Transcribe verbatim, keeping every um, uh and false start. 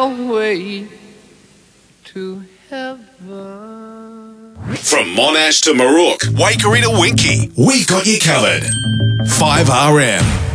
long way to heaven. From Monash to Marook, Waikerie to Winky, we've got you covered. five R M.